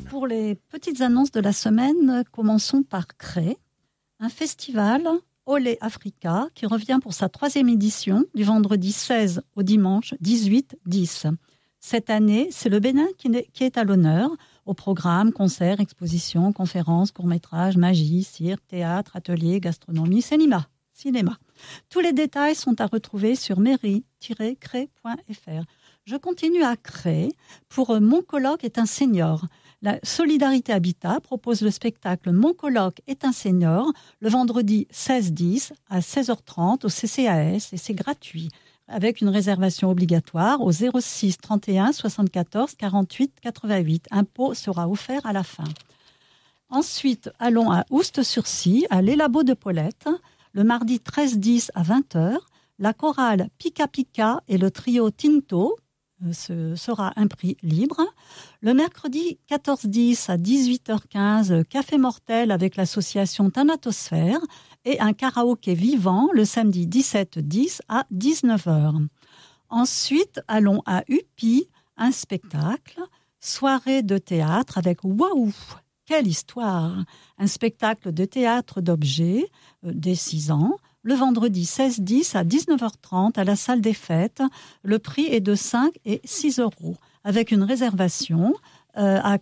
Pour les petites annonces de la semaine, commençons par Cré, un festival Olé Africa qui revient pour sa 3e édition du vendredi 16 au dimanche 18-10. Cette année, c'est le Bénin qui est à l'honneur au programme concerts, expositions, conférences, courts-métrages, magie, cirque, théâtre, ateliers, gastronomie, cinéma. Tous les détails sont à retrouver sur mairie-cré.fr. Je continue à Cré pour Mon colloque est un senior. La Solidarité Habitat propose le spectacle Mon colloque est un senior le vendredi 16-10 à 16h30 au CCAS et c'est gratuit avec une réservation obligatoire au 06 31 74 48 88. Un pot sera offert à la fin. Ensuite, allons à Oust-sur-Scie, à l'Élabo de Paulette, le mardi 13-10 à 20h. La chorale Pika Pika et le trio Tinto, ce sera un prix libre. Le mercredi 14-10 à 18h15, Café Mortel avec l'association Thanatosphère et un karaoké vivant le samedi 17-10 à 19h. Ensuite, allons à Upi, un spectacle, soirée de théâtre avec Waouh, quelle histoire! Un spectacle de théâtre d'objets dès 6 ans. Le vendredi 16-10 à 19h30 à la salle des fêtes. Le prix est de 5 et 6 euros. Avec une réservation à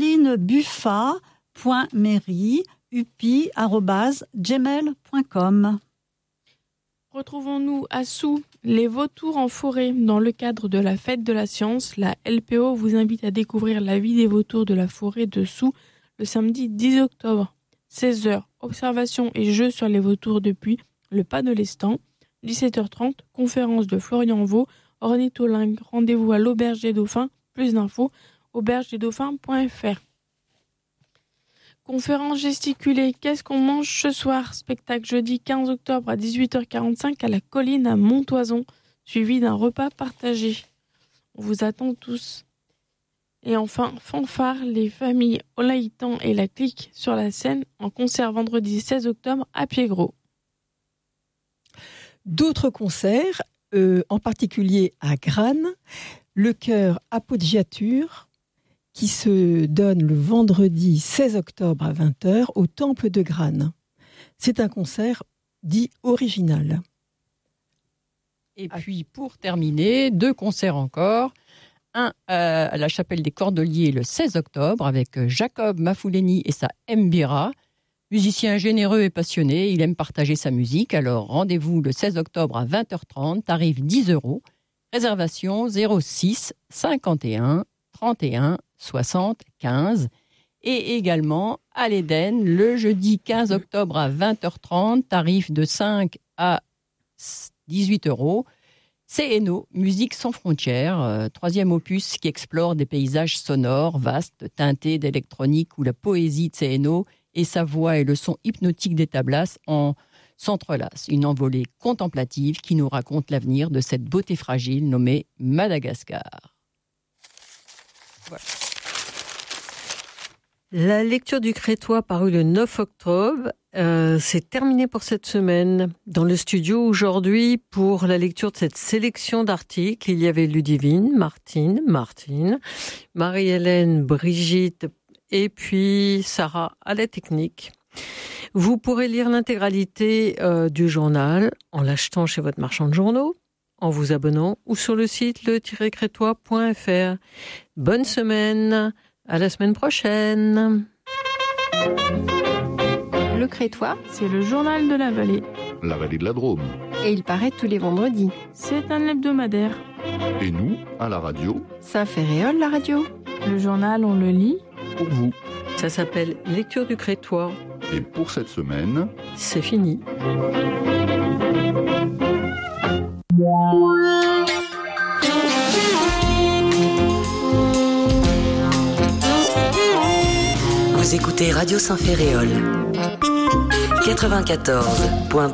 carolinebuffa.mairie@gmail.com. Retrouvons-nous à Soux, les vautours en forêt. Dans le cadre de la fête de la science, la LPO vous invite à découvrir la vie des vautours de la forêt de Soux le samedi 10 octobre. 16h, observation et jeux sur les vautours depuis le pas de l'Estang. 17h30, conférence de Florian Vaux, ornithologue. Rendez-vous à l'Auberge des Dauphins. Plus d'infos, aubergedesdauphins.fr. Conférence gesticulée. Qu'est-ce qu'on mange ce soir? Spectacle jeudi 15 octobre à 18h45 à la colline à Montoison, suivi d'un repas partagé. On vous attend tous. Et enfin, fanfare, les familles Olaïtan et la clique sur la scène en concert vendredi 16 octobre à Piégros. D'autres concerts, en particulier à Grane, le chœur Appoggiature qui se donne le vendredi 16 octobre à 20h au Temple de Grane. C'est un concert dit original. Et puis pour terminer, 2 concerts encore. Un à la Chapelle des Cordeliers le 16 octobre avec Jacob Mafouleni et sa Mbira. Musicien généreux et passionné, il aime partager sa musique. Alors rendez-vous le 16 octobre à 20h30, tarif 10 euros. Réservation 06 51 31 60 15. Et également à l'Éden le jeudi 15 octobre à 20h30, tarif de 5 à 18 euros. C'est Eno, Musique sans frontières, 3e opus qui explore des paysages sonores, vastes, teintés d'électronique où la poésie de Eno et sa voix et le son hypnotique des tablas s'entrelacent. Une envolée contemplative qui nous raconte l'avenir de cette beauté fragile nommée Madagascar. Voilà. La lecture du Crétois parue le 9 octobre, c'est terminé pour cette semaine. Dans le studio aujourd'hui, pour la lecture de cette sélection d'articles, il y avait Ludivine, Martine, Marie-Hélène, Brigitte et puis Sarah à la technique. Vous pourrez lire l'intégralité du journal en l'achetant chez votre marchand de journaux, en vous abonnant ou sur le site le-crétois.fr. Bonne semaine! À la semaine prochaine. Le Crétois, c'est le journal de la vallée. La vallée de la Drôme. Et il paraît tous les vendredis. C'est un hebdomadaire. Et nous, à la radio. Saint-Ferréol, la radio. Le journal, on le lit. Pour vous. Ça s'appelle Lecture du Crétois. Et pour cette semaine, c'est fini. Vous écoutez Radio Saint-Ferréol 94.2